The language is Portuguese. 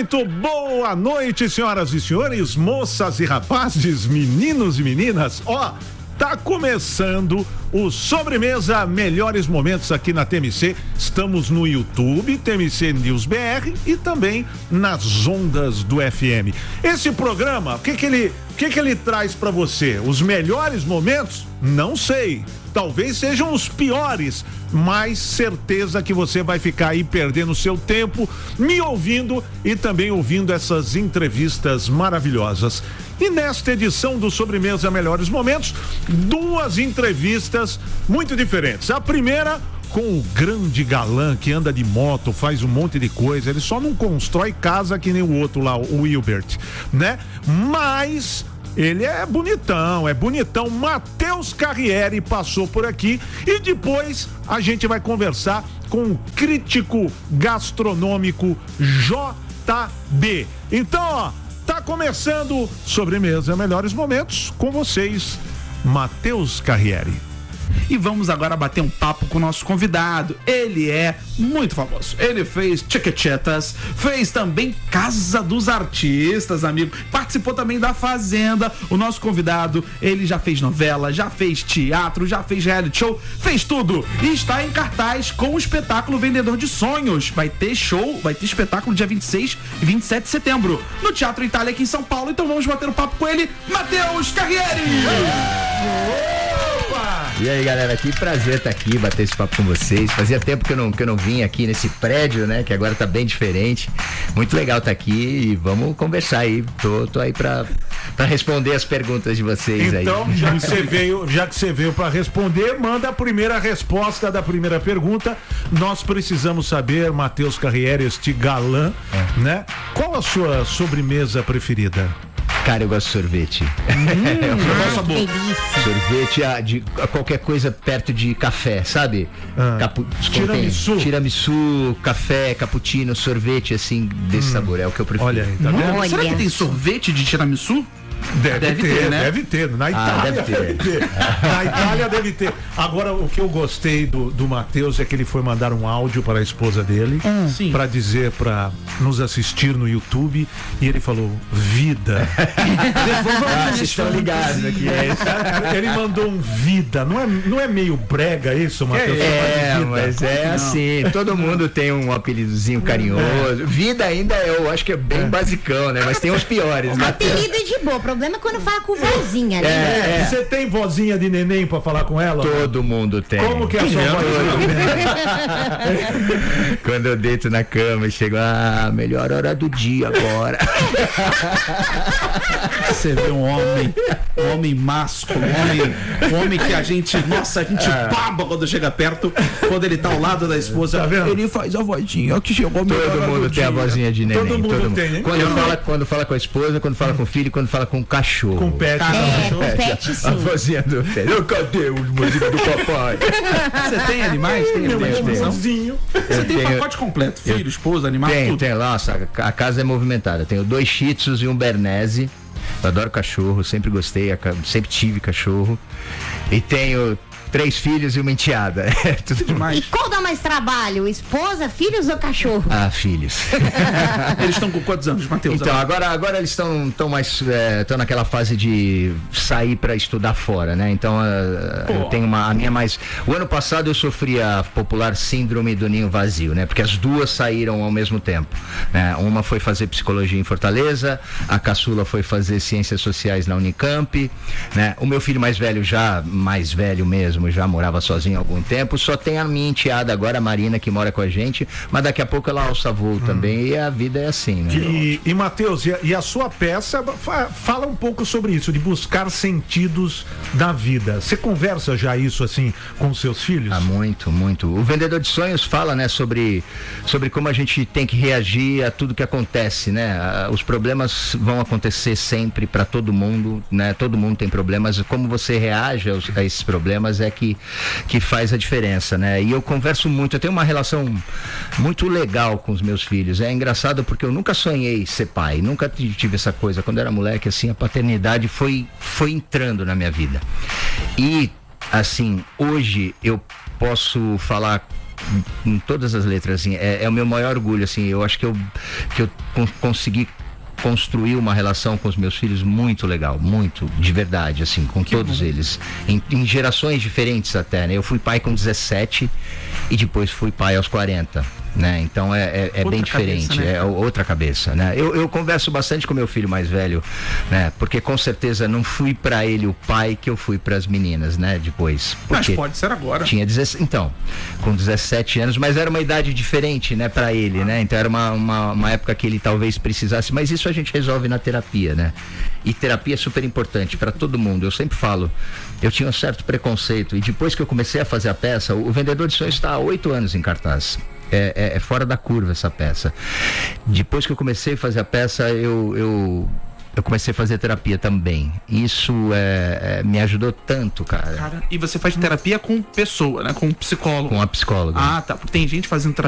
Muito boa noite, senhoras e senhores, moças e rapazes, meninos e meninas. Tá começando o Sobremesa Melhores Momentos aqui na TMC. Estamos no YouTube, TMC News BR e também nas ondas do FM. Esse programa, o que ele traz pra você? Os melhores momentos? Não sei. Talvez sejam os piores, mas certeza que você vai ficar aí perdendo seu tempo me ouvindo e também ouvindo essas entrevistas maravilhosas. E nesta edição do Sobremesa Melhores Momentos, duas entrevistas muito diferentes. A primeira com o grande galã que anda de moto, faz um monte de coisa, ele só não constrói casa que nem o outro lá, o Wilbert, né? Mas ele é bonitão. Matheus Carriere passou por aqui e depois a gente vai conversar com o crítico gastronômico JB. Então, tá começando Sobremesa Melhores Momentos com vocês, Matheus Carriere. E vamos agora bater um papo com o nosso convidado. Ele é muito famoso. Ele fez Chiquititas, fez também Casa dos Artistas, amigo. Participou também da Fazenda. O nosso convidado, ele já fez novela, já fez teatro, já fez reality show, fez tudo. E está em cartaz com o espetáculo Vendedor de Sonhos. Vai ter espetáculo dia 26 e 27 de setembro no Teatro Itália aqui em São Paulo. Então vamos bater um papo com ele, Matheus Carriere. E aí, galera, que prazer estar aqui, bater esse papo com vocês. Fazia tempo que eu não vim aqui nesse prédio, né, que agora tá bem diferente. Muito legal estar aqui e vamos conversar aí. Tô aí pra responder as perguntas de vocês aí. Então, já que você veio pra responder, manda a primeira resposta da primeira pergunta. Nós precisamos saber, Matheus Carriere, este galã, né? Qual a sua sobremesa preferida? Cara, eu gosto de sorvete. Sorvete de qualquer coisa perto de café, sabe? Tiramisu, café, cappuccino, sorvete, assim, desse sabor. É o que eu prefiro. Olha aí, tá vendo? Será que tem sorvete de tiramisu? Deve ter, né? Deve ter. Na Itália deve ter. Na Itália deve ter. Agora, o que eu gostei do Matheus é que ele foi mandar um áudio para a esposa dele para dizer para nos assistir no YouTube e ele falou, vida. Vocês estão ligados aqui. Ele mandou um vida. Não é meio brega isso, Matheus? Mas é assim. Todo mundo tem um apelidozinho carinhoso. Vida ainda eu acho que é bem basicão, né? Mas tem os piores. Apelido é de boa. O problema é quando fala com vozinha, né? Você tem vozinha de neném pra falar com ela? Todo mundo tem. Como que é a sua vozinha? Quando eu deito na cama e chego, melhor hora do dia agora. Você vê um homem másculo, um homem que a gente baba quando chega perto, quando ele tá ao lado da esposa, tá vendo? Ele faz a vozinha que chegou. Todo mundo tem a vozinha de neném. Todo mundo tem, hein? Quando fala com a esposa, quando fala com o filho, quando fala com o cachorro. Com o pet. Com pet, sim. A vozinha do pet. Cadê o vozinho do papai? Você tem animais? Tem animais? Você tem pacote completo? Filho, esposa, animal, tudo? Tem lá, a casa é movimentada. Tenho 2 Shih Tzus e um Bernese. Eu adoro cachorro, sempre gostei, sempre tive cachorro. E tenho 3 filhos e uma enteada. Tudo demais. E qual dá mais trabalho? Esposa, filhos ou cachorro? Filhos. Eles estão com quantos anos, Matheus? Então, agora eles estão mais estão naquela fase de sair para estudar fora, né? Então, eu tenho a minha mais. O ano passado eu sofri a popular síndrome do ninho vazio, né? Porque as duas saíram ao mesmo tempo, né? Uma foi fazer psicologia em Fortaleza, a caçula foi fazer ciências sociais na Unicamp, né? O meu filho mais velho mesmo, já morava sozinho há algum tempo, só tem a minha enteada agora, a Marina, que mora com a gente, mas daqui a pouco ela alça voo também, e a vida é assim, né? E Matheus, e a sua peça fala um pouco sobre isso, de buscar sentidos da vida. Você conversa já isso assim com seus filhos? Muito. O Vendedor de Sonhos fala, né, sobre como a gente tem que reagir a tudo que acontece, né? Os problemas vão acontecer sempre para todo mundo, né? Todo mundo tem problemas, como você reage a esses problemas é que faz a diferença, né? E eu converso muito, eu tenho uma relação muito legal com os meus filhos. É engraçado porque eu nunca sonhei ser pai, nunca tive essa coisa. Quando eu era moleque, assim, a paternidade foi entrando na minha vida. E, assim, hoje eu posso falar em todas as letras, assim, é o meu maior orgulho, assim, eu acho que eu consegui construir uma relação com os meus filhos muito legal, muito, de verdade, assim, com todos eles, em gerações diferentes até, né? Eu fui pai com 17 e depois fui pai aos 40, né? Então é bem diferente, cabeça, né? É outra cabeça, né? Eu converso bastante com meu filho mais velho, né? Porque com certeza não fui pra ele o pai que eu fui pras meninas, né? Depois. Mas pode ser agora. Tinha 17, então, com 17 anos, mas era uma idade diferente, né? Pra ele, né? Então era uma época que ele talvez precisasse, mas isso a gente resolve na terapia, né? E terapia é super importante pra todo mundo. Eu sempre falo, eu tinha um certo preconceito e depois que eu comecei a fazer a peça, o Vendedor de Sonhos está há 8 anos em cartaz. É fora da curva essa peça. Depois que eu comecei a fazer a peça, eu comecei a fazer terapia também. Isso me ajudou tanto, cara. E você faz terapia com pessoa, né? Com psicólogo. Com a psicóloga. Ah, tá. Porque tem gente fazendo terapia